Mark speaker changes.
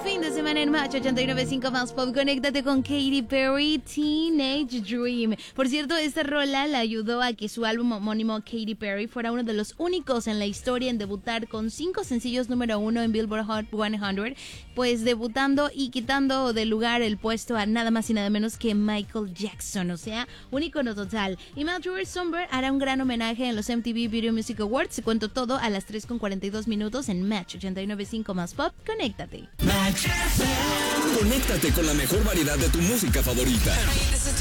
Speaker 1: fin de semana en Match 89.5 Más Pop. Conéctate con Katy Perry, Teenage Dream. Por cierto, esta rola la ayudó a que su álbum homónimo Katy Perry fuera uno de los únicos en la historia en debutar con 5 sencillos número 1 en Billboard Hot 100, pues debutando y quitando de lugar el puesto a nada más y nada menos que Michael Jackson, o sea, un icono total. Y Marjorie Stoneberg hará un gran homenaje en los MTV Video Music Awards. Se cuento todo a las 3:42 minutos en Match 89.5 Más Pop. Conéctate.
Speaker 2: Conéctate con la mejor variedad de tu música favorita.
Speaker 3: Hey, this is